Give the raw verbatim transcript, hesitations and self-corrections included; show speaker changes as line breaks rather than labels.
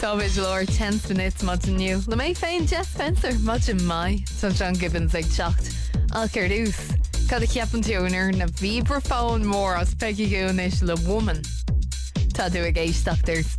Tá bid leir ten minutes mod nniu. Le mé féin Jeff Spencer mod in mai Tá John Gibbons ag teacht Alcar dús. Cad a ceapan túnar na vibraphone mór as Peggy Goonish le woman. Tá dú ag éisteachtar